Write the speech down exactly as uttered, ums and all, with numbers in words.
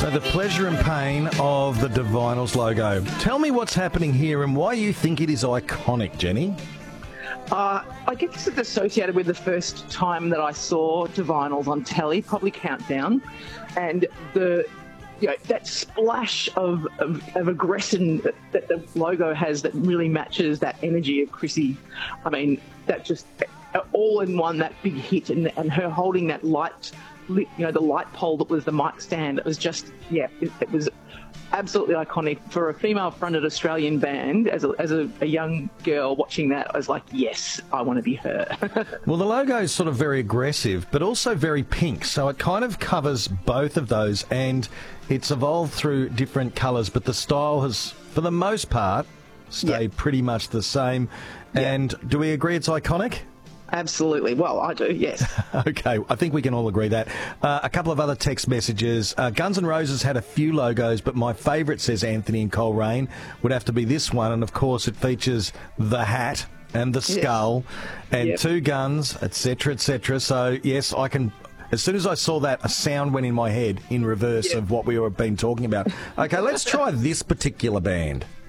So the pleasure and pain of the Divinyls logo. Tell me what's happening here and why you think it is iconic, Jenny. Uh, I guess it's associated with the first time that I saw Divinyls on telly, probably Countdown, and the you know, that splash of, of, of aggression that, that the logo has that really matches that energy of Chrissy. I mean, that just all in one, that big hit, and, and her holding that light, you know, the light pole that was the mic stand. It was just, yeah, it, it was absolutely iconic for a female-fronted Australian band. As a, as a, a young girl watching that, I was like, yes, I want to be her. Well, the logo is sort of very aggressive, but also very pink, so it kind of covers both of those, and it's evolved through different colours, but the style has, for the most part, stayed yep. pretty much the same. Yep. And do we agree it's iconic? Absolutely. Well, I do, yes. Okay, I think we can all agree that. Uh, a couple of other text messages. Uh, Guns N' Roses had a few logos, but my favourite, says Anthony and Coleraine, would have to be this one. And, of course, it features the hat and the skull yes. and yep. two guns, et cetera, et cetera. So, yes, I can... As soon as I saw that, a sound went in my head in reverse yep. of what we were been talking about. Okay, let's try this particular band.